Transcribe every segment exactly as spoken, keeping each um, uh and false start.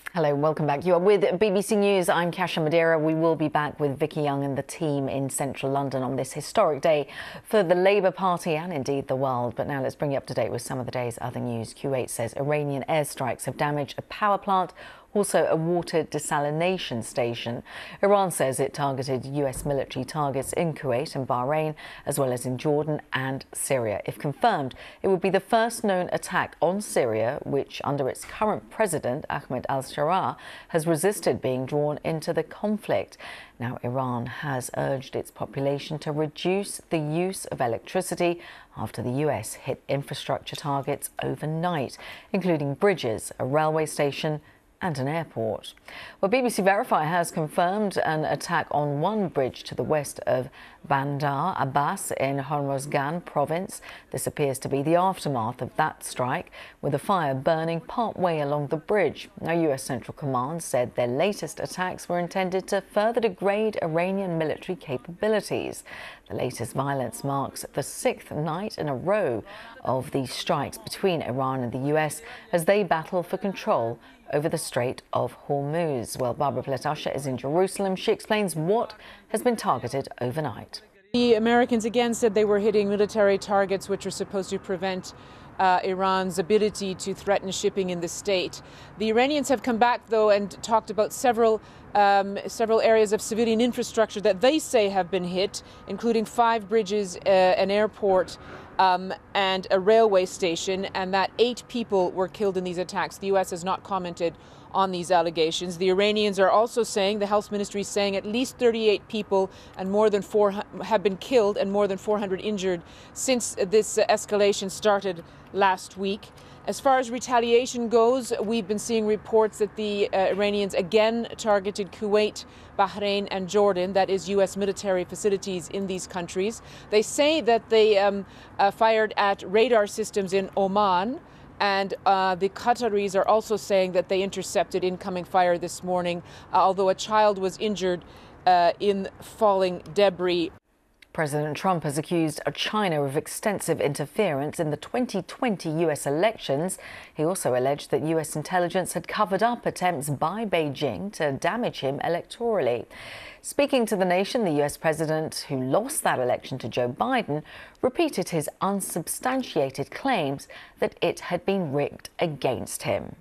Hello and welcome back. You are with B B C News. I'm Kasia Madeira. We will be back with Vicky Young and the team in central London on this historic day for the Labour Party and indeed the world. But now let's bring you up to date with some of the day's other news. Kuwait says Iranian airstrikes have damaged a power plant, also a water desalination station. Iran says it targeted U S military targets in Kuwait and Bahrain, as well as in Jordan and Syria. If confirmed, it would be the first known attack on Syria, which under its current president, Ahmed al-Sharaa, has resisted being drawn into the conflict. Now, Iran has urged its population to reduce the use of electricity after the U S hit infrastructure targets overnight, including bridges, a railway station, and an airport. Well, B B C Verify has confirmed an attack on one bridge to the west of Bandar Abbas in Hormozgan province. This appears to be the aftermath of that strike, with a fire burning partway along the bridge. Now, U S Central Command said their latest attacks were intended to further degrade Iranian military capabilities. The latest violence marks the sixth night in a row of these strikes between Iran and the U S as they battle for control over the Strait of Hormuz. Well, Barbara Pletasha is in Jerusalem. She explains what has been targeted overnight. The Americans again said they were hitting military targets which are supposed to prevent uh, Iran's ability to threaten shipping in the state. The Iranians have come back, though, and talked about several um, several areas of civilian infrastructure that they say have been hit, including five bridges, uh, an airport, Um, and a railway station, and that eight people were killed in these attacks. The U S has not commented on these allegations. The Iranians are also saying, the health ministry is saying, at least thirty-eight people and more than four have been killed and more than four hundred injured since this uh, escalation started last week. As far as retaliation goes, we've been seeing reports that the uh, Iranians again targeted Kuwait, Bahrain and Jordan, that is U S military facilities in these countries. They say that they um, uh, fired at radar systems in Oman, and uh, the Qataris are also saying that they intercepted incoming fire this morning, uh, although a child was injured uh, in falling debris. President Trump has accused China of extensive interference in the twenty twenty U S elections. He also alleged that U S intelligence had covered up attempts by Beijing to damage him electorally. Speaking to the nation, the U S president, who lost that election to Joe Biden, repeated his unsubstantiated claims that it had been rigged against him.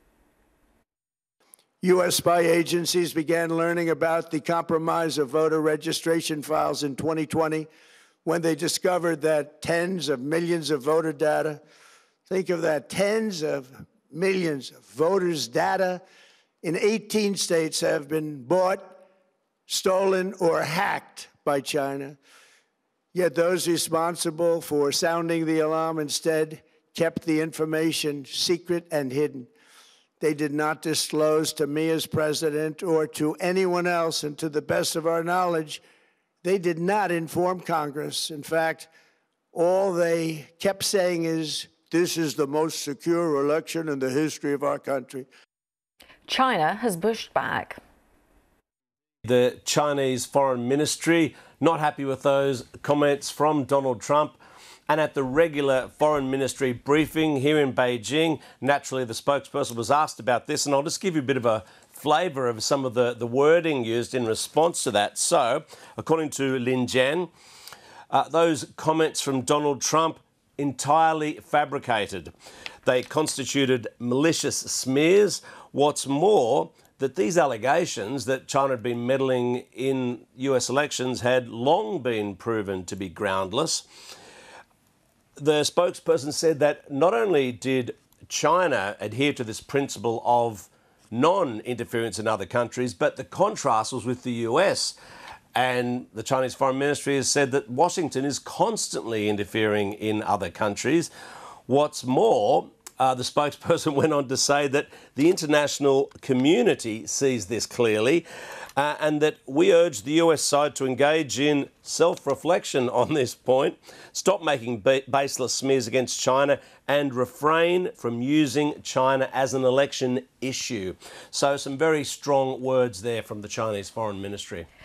U S spy agencies began learning about the compromise of voter registration files in twenty twenty when they discovered that tens of millions of voter data, think of that, tens of millions of voters' data in eighteen states have been bought, stolen, or hacked by China. Yet those responsible for sounding the alarm instead kept the information secret and hidden. They did not disclose to me as president or to anyone else, and to the best of our knowledge, they did not inform Congress. In fact, all they kept saying is, this is the most secure election in the history of our country. China has pushed back. The Chinese Foreign Ministry not happy with those comments from Donald Trump. And at the regular Foreign Ministry briefing here in Beijing, naturally the spokesperson was asked about this, and I'll just give you a bit of a flavour of some of the, the wording used in response to that. So, according to Lin Jian, uh, those comments from Donald Trump entirely fabricated. They constituted malicious smears. What's more, that these allegations that China had been meddling in U S elections had long been proven to be groundless. The spokesperson said that not only did China adhere to this principle of non-interference in other countries, but the contrast was with the U S. And the Chinese Foreign Ministry has said that Washington is constantly interfering in other countries. What's more, uh, the spokesperson went on to say that the international community sees this clearly, uh, and that we urge the U S side to engage in self-reflection on this point, stop making ba baseless smears against China, and refrain from using China as an election issue. So some very strong words there from the Chinese Foreign Ministry.